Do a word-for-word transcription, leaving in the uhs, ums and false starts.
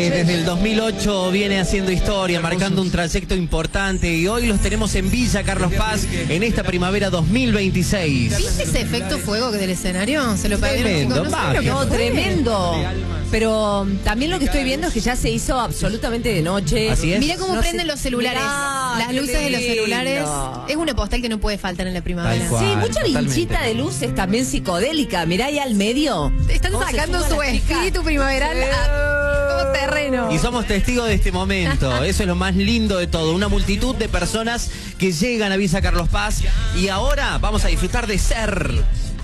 Desde el dos mil ocho viene haciendo historia, marcando un trayecto importante y hoy los tenemos en Villa Carlos Paz en esta primavera dos mil veintiséis. ¿Viste ese efecto fuego del escenario? Se lo Tremendo, perdieron. No, tremendo. Pero también lo que estoy viendo es que ya se hizo absolutamente de noche. Así es. Mira cómo No prenden sé. los celulares, Mirá, las qué luces de los lindo. celulares. Es una postal que no puede faltar en la primavera. Tal cual. Sí, mucha Totalmente. vinchita de luces también psicodélica. Mirá ahí al medio. Están ¿Cómo se sacando suman su las chicas? espíritu primaveral a todo terreno. Y somos testigos de este momento, eso es lo más lindo de todo, una multitud de personas que llegan a Villa Carlos Paz y ahora vamos a disfrutar de Ser.